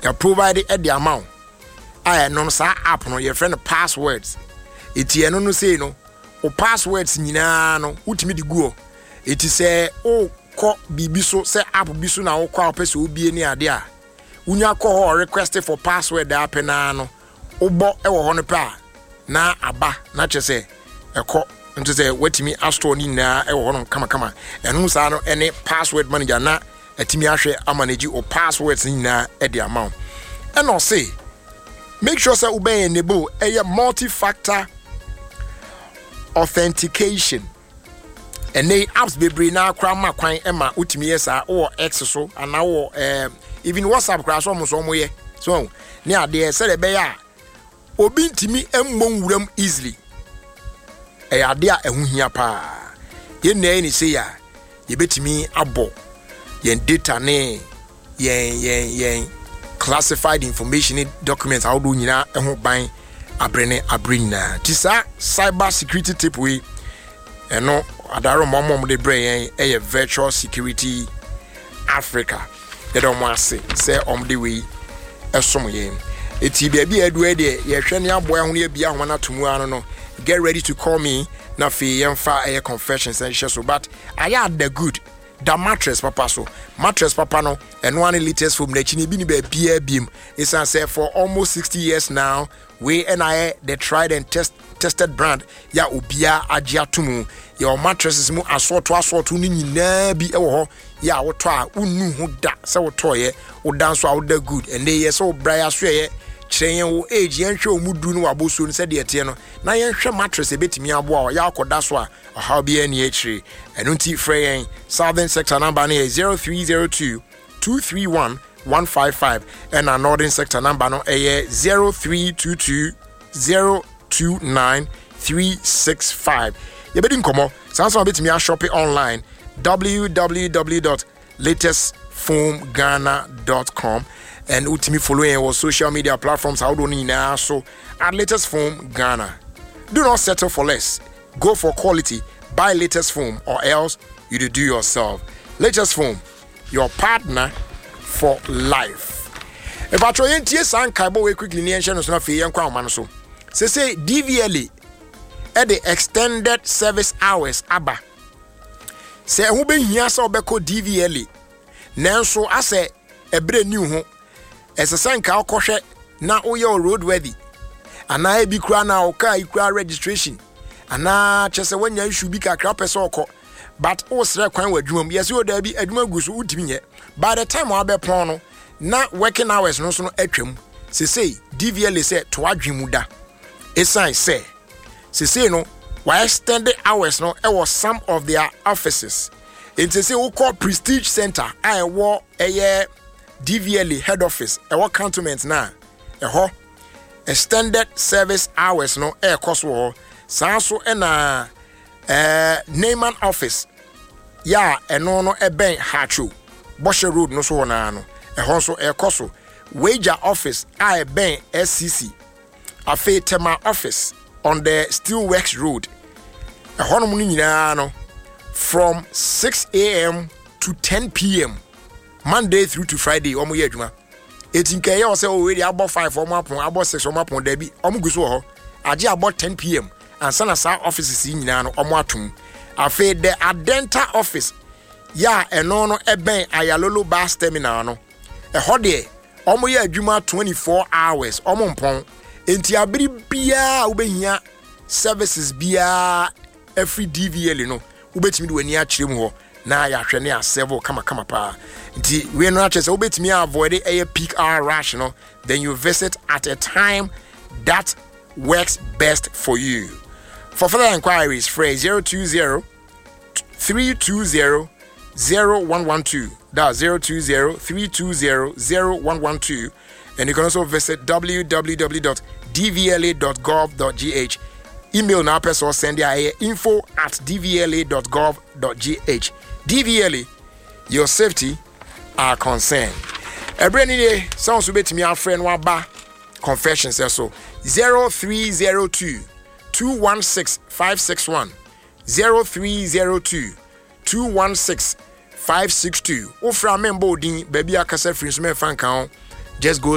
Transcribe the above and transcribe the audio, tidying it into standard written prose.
ya provide the amount I no sa app no your friend passwords eti eno no say no o passwords nyina no utimi di guo eti say o ko bibi so say app bi so na wo kwa opese obie ni ade a unya ko ho request for password app na no obo e wo ho no pa na aba na chese eko nti say watimi astro ni na e wo ho no kama eno sa no ene password manager na atimi ahwe amanage o passwords ni na e the amount and no say make sure say obey enable a multi-factor authentication and they apps be na kra kwan ema utimi yesa or X so and now even WhatsApp crash almost omoye so near there say be ya obi ntimi emmon wuram easily e ade a ehu hia pa ye na ni say ya ye betimi abo yen data ne yen classified information documents how do nyina eho ban abrena tisa cyber security tip we eno adaro momom de brain e virtual security Africa they don't want say de we esom yen eti bia bia adu de ye hwe ne aboa ho ne bia ho na tomu ano no get ready to call me na fi yemfa a confessions and share so but I had the good the mattress papa so mattress papa no and 1 liters from the chini bi ni ba bia bim is say for almost 60 years now we and I the tried and tested brand ya obia agya tumu your mattresses mu asort ni nyina bi e wo ho ya wo to a unnu ho da se wo to ye wo dan so a wo da good and they so bra so ye kyerɛn wo age yen hwɛ omudu no wabosuo no sɛ de ɛte no na yen hwɛ mattress ebetimi aboa ya akoda so a how be any akiri ɛno nti frɛ yen southern sector number no is 0302 231 155 and our northern sector number no is 0322 029 365 yebedi nkomo sanso betimi a shop online www.latestfoamghana.com and ultimately following our social media platforms how do you know so at Latest Foam Ghana. Do not settle for less. Go for quality. Buy Latest Foam or else you do yourself. Latest Foam, your partner for life. If I try to san kaibo we quickly ni enche no so na fe yen kwa man so. Say DVLA at the extended service hours aba. Say hu be hia sa obeko DVLA. Nanso ase ebre new ho esesanka okohwe na oye roadworthy ana ebi kura na oka ikura registration ana chese wanya issue bi kakra pese okọ but o sere kwan wadwuma yes o da bi adwuma guso utimi nye by the time wa be pon no na working hours no so no atwam say DVLA say to adwemu da esan say no why extended hours no e was some of their offices it say we call Prestige Center I wo eye DVLA head office ewo cantonment na eho extended service hours no cost wo sanso na Neyman office ya eno no ben Hacho Boshe Road no so na no eho so cost Wager office ben SCC afi Tema office on the Steelworks Road eho no mu nyina no from 6 a.m. to 10 p.m. Monday through to Friday omo ye adwuma etinka ye o se o we dey abo 5 omo apon abo 6 omo apon da bi omo guso ho age abo 10 p.m. and sana sa offices nyina no omo atum afi the Adenta office ya eno no ben Ayalolo bus terminal no ho de omo ye adwuma 24 hours omo mpon enti abiri bia obehia services bia every DVL no ubetimi de wani a kyerem ho na ya hwe ne asevo kama pa nti we no actually say obetimi avoid a peak hour rush no then you visit at a time that works best for you. For further inquiries phrase 020 320 0112 that's 020 320 0112 and you can also visit www.dvla.gov.gh. Email now person send your info@dvla.gov.gh. DVLA, your safety are concerned. Ebrenide sounds to be to me our friend Waba confessions also 0302 216 561 0302 216 562. Ofra member din baby akasa free so me fan kan just go